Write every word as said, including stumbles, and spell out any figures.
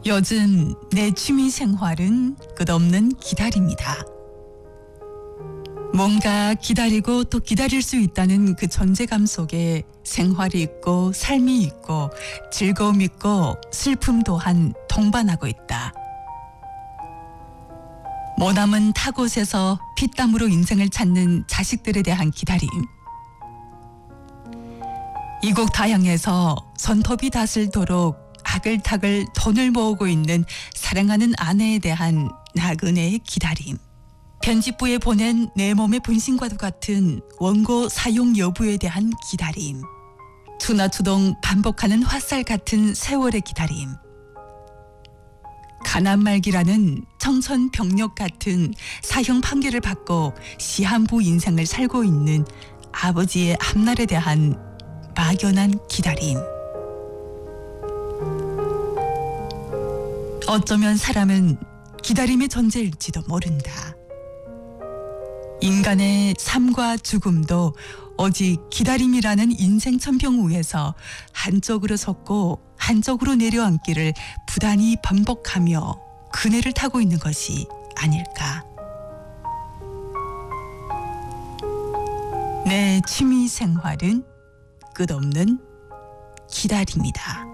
요즘 내 취미 생활은 끝없는 기다림이다. 뭔가 기다리고 또 기다릴 수 있다는 그 존재감 속에 생활이 있고 삶이 있고 즐거움 있고 슬픔 또한 동반하고 있다. 머나먼 타곳에서 피땀으로 인생을 찾는 자식들에 대한 기다림. 이곳 다양에서 손톱이 닿을도록 아글타글 돈을 모으고 있는 사랑하는 아내에 대한 나그네의 기다림. 편집부에 보낸 내 몸의 분신과도 같은 원고 사용 여부에 대한 기다림. 투나투동 반복하는 화살 같은 세월의 기다림. 가난말기라는 청천벽력 같은 사형 판결을 받고 시한부 인생을 살고 있는 아버지의 앞날에 대한 막연한 기다림. 어쩌면 사람은 기다림의 존재일지도 모른다. 인간의 삶과 죽음도 오직 기다림이라는 인생 천평 위에서 한쪽으로 섰고 한쪽으로 내려앉기를 부단히 반복하며 그네를 타고 있는 것이 아닐까. 내 취미 생활은 끝없는 기다림이다.